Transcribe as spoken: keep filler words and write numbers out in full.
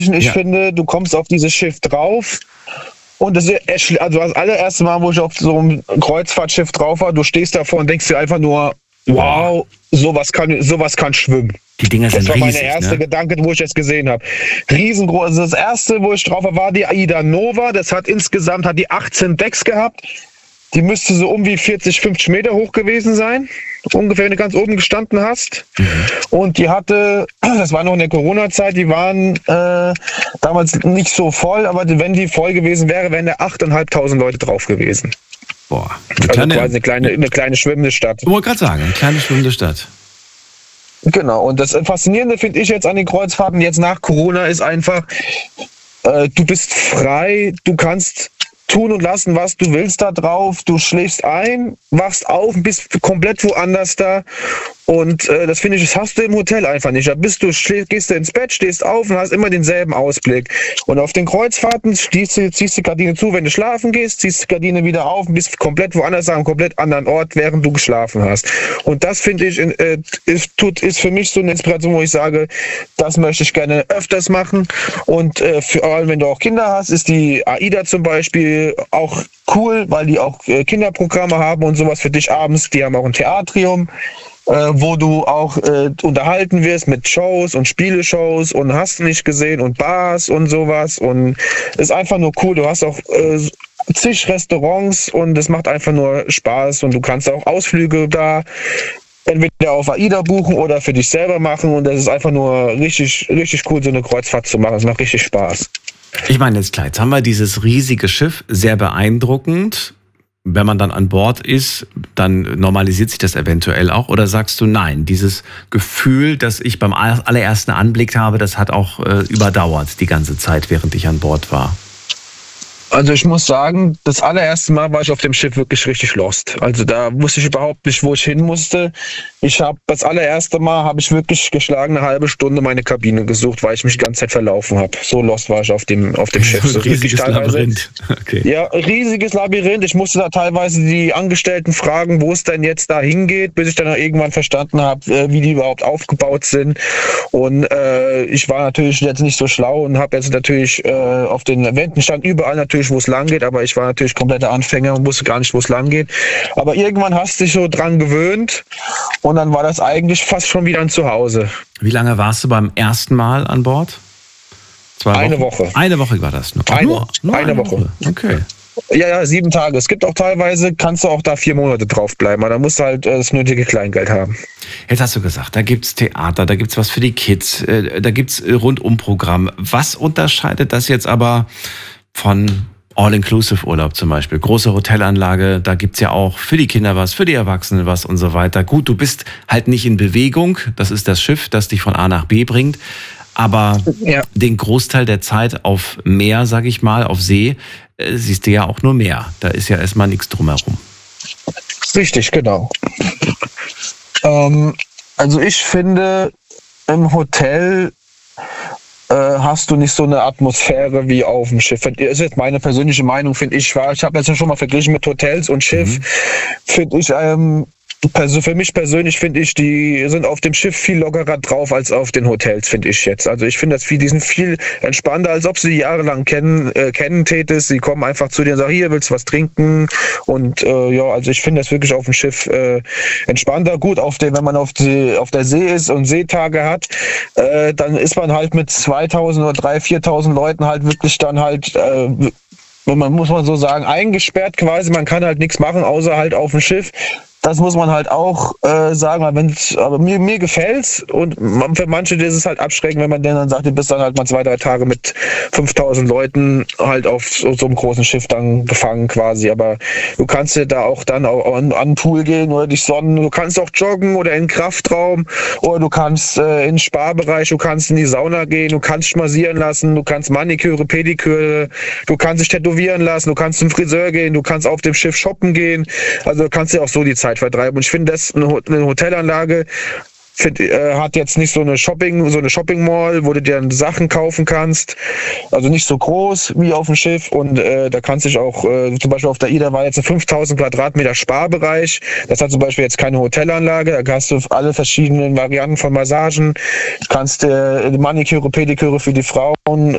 Ich Ja. finde, du kommst auf dieses Schiff drauf und das ist, also das allererste Mal, wo ich auf so einem Kreuzfahrtschiff drauf war, du stehst davor und denkst dir einfach nur, wow, sowas kann, sowas kann schwimmen. Die Dinger Das sind war riesig, meine erste ne? Gedanke, wo ich das gesehen habe. Riesengroß. Also das erste, wo ich drauf war, war die Aida Nova. Das hat insgesamt hat die achtzehn Decks gehabt. Die müsste so um wie vierzig, fünfzig Meter hoch gewesen sein. Ungefähr, wenn du ganz oben gestanden hast. Mhm. Und die hatte, das war noch in der Corona-Zeit, die waren äh, damals nicht so voll, aber wenn die voll gewesen wäre, wären da achttausendfünfhundert Leute drauf gewesen. Boah. Eine Also kleine, quasi eine kleine, eine kleine schwimmende Stadt. ich wollte gerade sagen, eine kleine schwimmende Stadt. Genau, und das Faszinierende finde ich jetzt an den Kreuzfahrten jetzt nach Corona ist einfach, äh, du bist frei, du kannst tun und lassen, was du willst da drauf, du schläfst ein, wachst auf und bist komplett woanders da und äh, das finde ich, das hast du im Hotel einfach nicht. Da bist du, schläfst, gehst du ins Bett, stehst auf und hast immer denselben Ausblick. Und auf den Kreuzfahrten ziehst du, ziehst die Gardine zu, wenn du schlafen gehst, ziehst die Gardine wieder auf und bist komplett woanders an einem komplett anderen Ort, während du geschlafen hast. Und das finde ich, äh, ist, tut, ist für mich so eine Inspiration, wo ich sage, das möchte ich gerne öfters machen. Und äh, vor allem, wenn du auch Kinder hast, ist die AIDA zum Beispiel auch cool, weil die auch äh, Kinderprogramme haben und sowas für dich abends. Die haben auch ein Theatrium, äh, wo du auch äh, unterhalten wirst mit Shows und Spieleshows und hast du nicht gesehen und Bars und sowas. Und ist einfach nur cool. Du hast auch äh, zig Restaurants und es macht einfach nur Spaß und du kannst auch Ausflüge da entweder auf AIDA buchen oder für dich selber machen und das ist einfach nur richtig, richtig cool, so eine Kreuzfahrt zu machen. Es macht richtig Spaß. Ich meine, jetzt klar, jetzt haben wir dieses riesige Schiff, sehr beeindruckend. Wenn man dann an Bord ist, dann normalisiert sich das eventuell auch. Oder sagst du, nein, dieses Gefühl, das ich beim allerersten Anblick habe, das hat auch äh, überdauert die ganze Zeit, während ich an Bord war? Also ich muss sagen, das allererste Mal war ich auf dem Schiff wirklich richtig lost. Also da wusste ich überhaupt nicht, wo ich hin musste. Ich habe das allererste Mal habe ich wirklich geschlagen eine halbe Stunde meine Kabine gesucht, weil ich mich die ganze Zeit verlaufen habe. So lost war ich auf dem auf dem Schiff. So ein riesiges Labyrinth. Okay. Ja, riesiges Labyrinth. Ich musste da teilweise die Angestellten fragen, wo es denn jetzt da hingeht, bis ich dann irgendwann verstanden habe, wie die überhaupt aufgebaut sind. Und äh, ich war natürlich jetzt nicht so schlau und habe jetzt natürlich äh, auf den Wänden stand überall natürlich, wo es lang geht, aber ich war natürlich kompletter Anfänger und wusste gar nicht, wo es lang geht. Aber irgendwann hast du dich so dran gewöhnt und dann war das eigentlich fast schon wieder ein Zuhause. Wie lange warst du beim ersten Mal an Bord? Zwei Eine Wochen? Woche. Eine Woche war das nur? Ach, Eine, nur, nur eine, eine Woche. Woche. Okay. Ja, ja, sieben Tage. Es gibt auch teilweise, kannst du auch da vier Monate drauf bleiben, aber da musst du halt äh, das nötige Kleingeld haben. Jetzt hast du gesagt, da gibt's Theater, da gibt's was für die Kids, äh, da gibt's Rundumprogramm. Was unterscheidet das jetzt aber von All-Inclusive-Urlaub zum Beispiel? Große Hotelanlage, da gibt's ja auch für die Kinder was, für die Erwachsenen was und so weiter. Gut, du bist halt nicht in Bewegung, das ist das Schiff, das dich von A nach B bringt. Aber ja. Den Großteil der Zeit auf Meer, sag ich mal, auf See, äh, siehst du ja auch nur Meer. Da ist ja erstmal nichts drumherum. Richtig, genau. Ähm, also ich finde, im Hotel äh, hast du nicht so eine Atmosphäre wie auf dem Schiff. Das ist jetzt meine persönliche Meinung, finde ich. Ich habe jetzt ja schon mal verglichen mit Hotels und Schiff. Mhm. Finde ich, ähm, also für mich persönlich finde ich, die sind auf dem Schiff viel lockerer drauf als auf den Hotels, finde ich jetzt. Also ich finde, dass die sind viel entspannter, als ob sie die jahrelang kennen, äh, kennen tätest. Sie kommen einfach zu dir und sagen, hier, willst du was trinken? Und äh, ja, also ich finde das wirklich auf dem Schiff äh, entspannter. Gut, auf dem, wenn man auf, die, auf der See ist und Seetage hat, äh, dann ist man halt mit zweitausend oder dreitausend, viertausend Leuten halt wirklich dann halt äh, man muss man so sagen, eingesperrt quasi. Man kann halt nichts machen, außer halt auf dem Schiff. Das muss man halt auch äh, sagen, weil wenn's, aber mir, mir gefällt's und man, für manche ist es halt abschreckend, wenn man dann sagt, du bist dann halt mal zwei, drei Tage mit fünftausend Leuten halt auf so, so einem großen Schiff dann gefangen quasi, aber du kannst ja da auch dann auch an, an den Pool gehen oder dich sonnen, du kannst auch joggen oder in den Kraftraum oder du kannst äh, in den Sparbereich, du kannst in die Sauna gehen, du kannst schmassieren lassen, du kannst Maniküre, Pediküre, du kannst dich tätowieren lassen, du kannst zum Friseur gehen, du kannst auf dem Schiff shoppen gehen, also du kannst ja auch so die Zeit vertreiben. Und ich finde, das eine Hotelanlage find, äh, hat jetzt nicht so eine Shopping, so eine Shopping Mall, wo du dir Sachen kaufen kannst. Also nicht so groß wie auf dem Schiff und äh, da kannst du dich auch, äh, zum Beispiel auf der AIDA war jetzt ein fünftausend Quadratmeter Sparbereich. Das hat zum Beispiel jetzt keine Hotelanlage. Da hast du alle verschiedenen Varianten von Massagen. Du kannst äh, Maniküre, Pediküre für die Frauen